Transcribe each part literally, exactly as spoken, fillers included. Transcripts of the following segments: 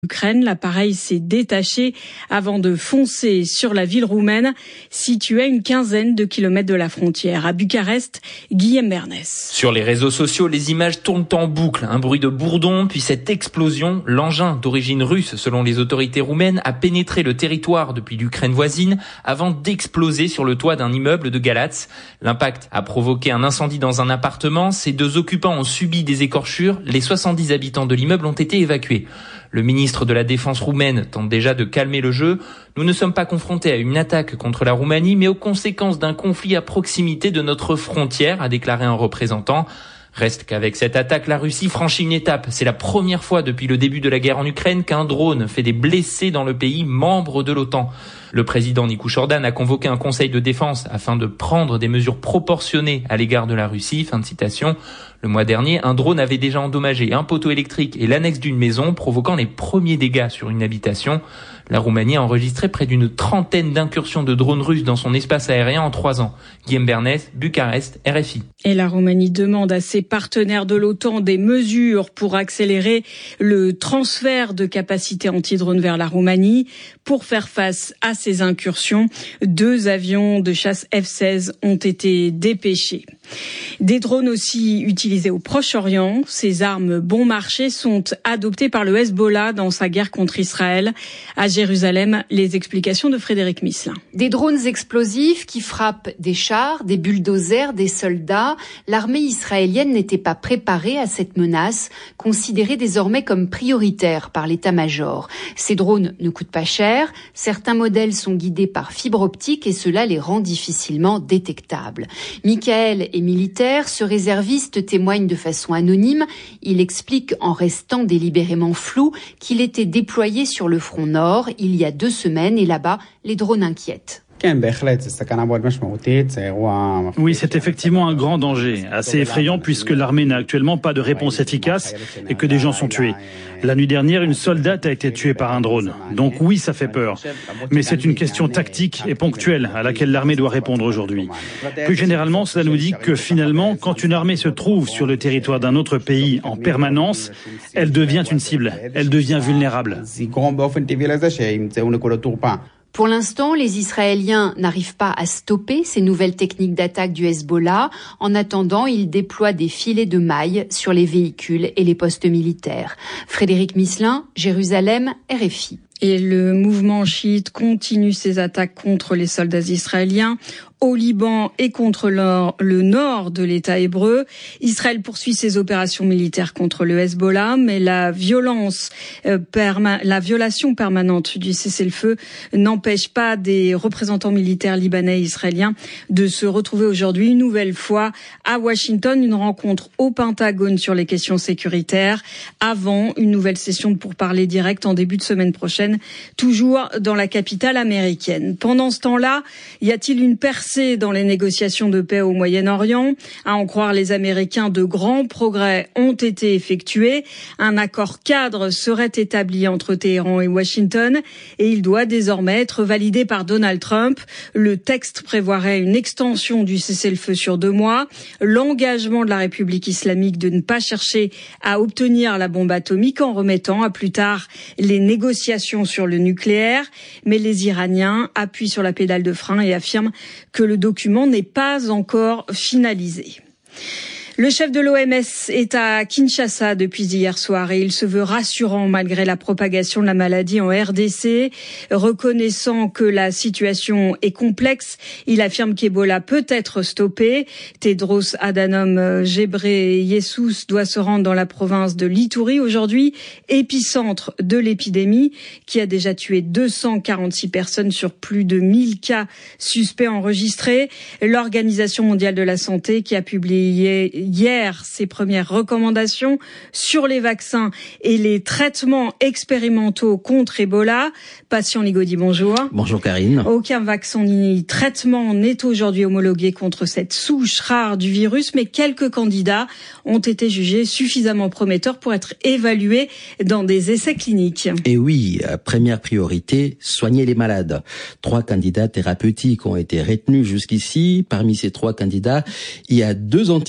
Ukraine, l'appareil s'est détaché avant de foncer sur la ville roumaine, située à une quinzaine de kilomètres de la frontière. À Bucarest, Guillaume Bernès. Sur les réseaux sociaux, les images tournent en boucle. Un bruit de bourdon, puis cette explosion. L'engin, d'origine russe selon les autorités roumaines, a pénétré le territoire depuis l'Ukraine voisine avant d'exploser sur le toit d'un immeuble de Galatz. L'impact a provoqué un incendie dans un appartement. Ses deux occupants ont subi des écorchures. Les soixante-dix habitants de l'immeuble ont été évacués. Le ministre de la Défense roumaine tente déjà de calmer le jeu. Nous ne sommes pas confrontés à une attaque contre la Roumanie, mais aux conséquences d'un conflit à proximité de notre frontière, a déclaré un représentant. Reste qu'avec cette attaque, la Russie franchit une étape. C'est la première fois depuis le début de la guerre en Ukraine qu'un drone fait des blessés dans le pays membre de l'OTAN. Le président Nikouchordan a convoqué un conseil de défense afin de prendre des mesures proportionnées à l'égard de la Russie. Fin de citation. Le mois dernier, un drone avait déjà endommagé un poteau électrique et l'annexe d'une maison, provoquant les premiers dégâts sur une habitation. La Roumanie a enregistré près d'une trentaine d'incursions de drones russes dans son espace aérien en trois ans. Guillaume Bernès, Bucarest, R F I. Et la Roumanie demande à ses partenaires de l'OTAN des mesures pour accélérer le transfert de capacités anti-drones vers la Roumanie. Pour faire face à ces incursions, deux avions de chasse F seize ont été dépêchés. Des drones aussi utilisés au Proche-Orient. Ces armes bon marché sont adoptées par le Hezbollah dans sa guerre contre Israël. À Jérusalem, les explications de Frédéric Misselin. Des drones explosifs qui frappent des chars, des bulldozers, des soldats. L'armée israélienne n'était pas préparée à cette menace, considérée désormais comme prioritaire par l'état-major. Ces drones ne coûtent pas cher. Certains modèles sont guidés par fibre optique et cela les rend difficilement détectables. Michael est militaire, ce réserviste témoigne de façon anonyme. Il explique en restant délibérément flou qu'il était déployé sur le front nord il y a deux semaines et là-bas, les drones inquiètent. Oui, c'est effectivement un grand danger, assez effrayant puisque l'armée n'a actuellement pas de réponse efficace et que des gens sont tués. La nuit dernière, une soldate a été tuée par un drone. Donc oui, ça fait peur. Mais c'est une question tactique et ponctuelle à laquelle l'armée doit répondre aujourd'hui. Plus généralement, cela nous dit que finalement, quand une armée se trouve sur le territoire d'un autre pays en permanence, elle devient une cible, elle devient vulnérable. Pour l'instant, les Israéliens n'arrivent pas à stopper ces nouvelles techniques d'attaque du Hezbollah. En attendant, ils déploient des filets de mailles sur les véhicules et les postes militaires. Frédéric Misselin, Jérusalem, R F I. Et le mouvement chiite continue ses attaques contre les soldats israéliens au Liban et contre le nord de l'État hébreu. Israël poursuit ses opérations militaires contre le Hezbollah, mais la violence, euh, perma- la violation permanente du cessez-le-feu n'empêche pas des représentants militaires libanais et israéliens de se retrouver aujourd'hui une nouvelle fois à Washington, une rencontre au Pentagone sur les questions sécuritaires, avant une nouvelle session de pourparlers directs en début de semaine prochaine, toujours dans la capitale américaine. Pendant ce temps-là, y a-t-il une personne dans les négociations de paix au Moyen-Orient? À en croire les Américains, de grands progrès ont été effectués. Un accord cadre serait établi entre Téhéran et Washington et il doit désormais être validé par Donald Trump. Le texte prévoirait une extension du cessez-le-feu sur deux mois, l'engagement de la République islamique de ne pas chercher à obtenir la bombe atomique en remettant à plus tard les négociations sur le nucléaire. Mais les Iraniens appuient sur la pédale de frein et affirment que le document n'est pas encore finalisé. Le chef de l'O M S est à Kinshasa depuis hier soir et il se veut rassurant malgré la propagation de la maladie en R D C. Reconnaissant que la situation est complexe, il affirme qu'Ebola peut être stoppé. Tedros Adhanom Ghebreyesus doit se rendre dans la province de l'Ituri aujourd'hui, épicentre de l'épidémie qui a déjà tué deux cent quarante-six personnes sur plus de mille cas suspects enregistrés. L'Organisation mondiale de la santé qui a publié hier ses premières recommandations sur les vaccins et les traitements expérimentaux contre Ebola. Patient Ligodi, bonjour. Bonjour Karine. Aucun vaccin ni traitement n'est aujourd'hui homologué contre cette souche rare du virus, mais quelques candidats ont été jugés suffisamment prometteurs pour être évalués dans des essais cliniques. Et oui, première priorité, soigner les malades. Trois candidats thérapeutiques ont été retenus jusqu'ici. Parmi ces trois candidats, il y a deux anticorps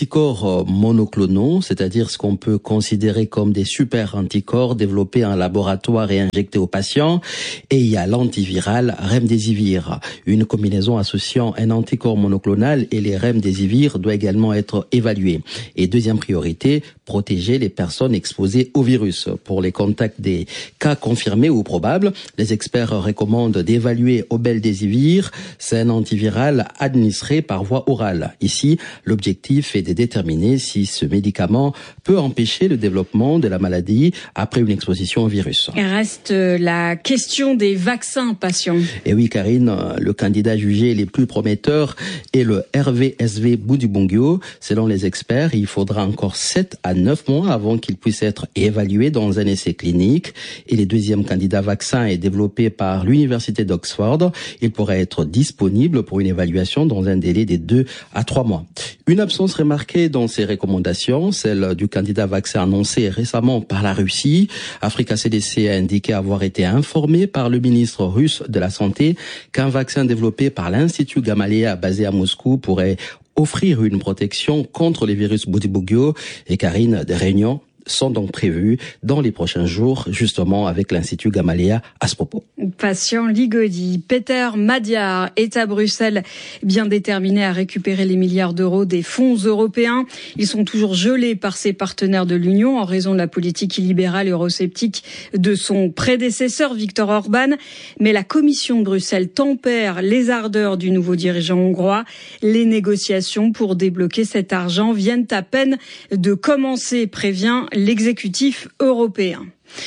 anticorps monoclonaux, c'est-à-dire ce qu'on peut considérer comme des super anticorps développés en laboratoire et injectés aux patients. Et il y a l'antiviral Remdesivir. Une combinaison associant un anticorps monoclonal et les Remdesivir doit également être évaluée. Et deuxième priorité, protéger les personnes exposées au virus. Pour les contacts des cas confirmés ou probables, les experts recommandent d'évaluer Obeldesivir. C'est un antiviral administré par voie orale. Ici, l'objectif est de déterminer si ce médicament peut empêcher le développement de la maladie après une exposition au virus. Il reste la question des vaccins patients. Et oui, Karine, le candidat jugé le plus prometteur est le R V S V Budibungyo. Selon les experts, il faudra encore sept à neuf mois avant qu'il puisse être évalué dans un essai clinique. Et le deuxième candidat vaccin est développé par l'université d'Oxford. Il pourrait être disponible pour une évaluation dans un délai de deux à trois mois. Une absence remarquée dans ces recommandations, celle du candidat vaccin annoncé récemment par la Russie. Africa C D C a indiqué avoir été informé par le ministre russe de la Santé qu'un vaccin développé par l'Institut Gamaleya basé à Moscou pourrait offrir une protection contre les virus Budibugyo. Et Karine, des réunions sont donc prévues dans les prochains jours, justement avec l'Institut Gamaleya à ce propos. Patient Ligodi, Peter Madiar est à Bruxelles, bien déterminé à récupérer les milliards d'euros des fonds européens. Ils sont toujours gelés par ses partenaires de l'Union en raison de la politique illibérale et eurosceptique de son prédécesseur Viktor Orban. Mais la Commission de Bruxelles tempère les ardeurs du nouveau dirigeant hongrois. Les négociations pour débloquer cet argent viennent à peine de commencer, prévient l'exécutif européen.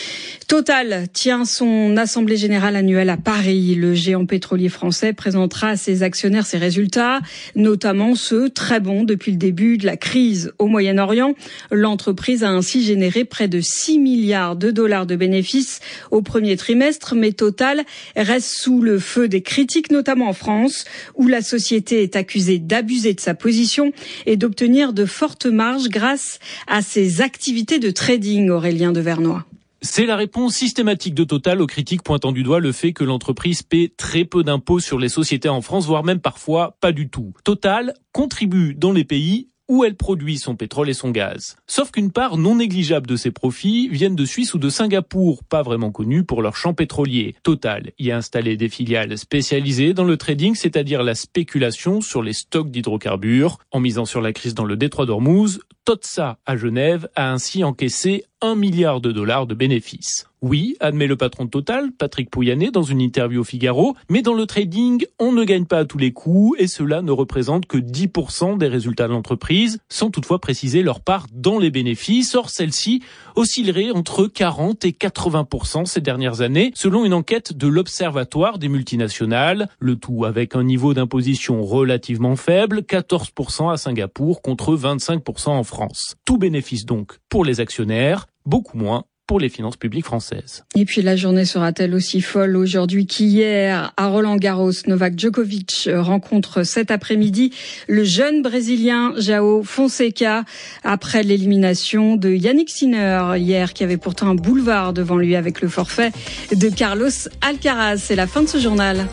Total tient son assemblée générale annuelle à Paris. Le géant pétrolier français présentera à ses actionnaires ses résultats, notamment ceux très bons depuis le début de la crise au Moyen-Orient. L'entreprise a ainsi généré près de six milliards de dollars de bénéfices au premier trimestre, mais Total reste sous le feu des critiques, notamment en France, où la société est accusée d'abuser de sa position et d'obtenir de fortes marges grâce à ses activités de trading, Aurélien Devernoy. C'est la réponse systématique de Total aux critiques pointant du doigt le fait que l'entreprise paie très peu d'impôts sur les sociétés en France, voire même parfois pas du tout. Total contribue dans les pays où elle produit son pétrole et son gaz. Sauf qu'une part non négligeable de ses profits viennent de Suisse ou de Singapour, pas vraiment connus pour leur champ pétrolier. Total y a installé des filiales spécialisées dans le trading, c'est-à-dire la spéculation sur les stocks d'hydrocarbures. En misant sur la crise dans le détroit d'Ormuz, Totsa à Genève a ainsi encaissé un milliard de dollars de bénéfices. Oui, admet le patron de Total, Patrick Pouyanné, dans une interview au Figaro, mais dans le trading, on ne gagne pas à tous les coups et cela ne représente que dix pour cent des résultats de l'entreprise, sans toutefois préciser leur part dans les bénéfices. Or, celle-ci oscillerait entre quarante et quatre-vingts pour cent ces dernières années, selon une enquête de l'Observatoire des multinationales, le tout avec un niveau d'imposition relativement faible, quatorze pour cent à Singapour contre vingt-cinq pour cent en France. Tout bénéfice donc pour les actionnaires, beaucoup moins pour les finances publiques françaises. Et puis la journée sera-t-elle aussi folle aujourd'hui qu'hier à Roland-Garros? Novak Djokovic rencontre cet après-midi le jeune Brésilien João Fonseca après l'élimination de Yannick Sinner hier, qui avait pourtant un boulevard devant lui avec le forfait de Carlos Alcaraz. C'est la fin de ce journal.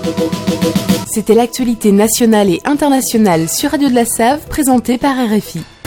C'était l'actualité nationale et internationale sur Radio de la Save, présentée par R F I.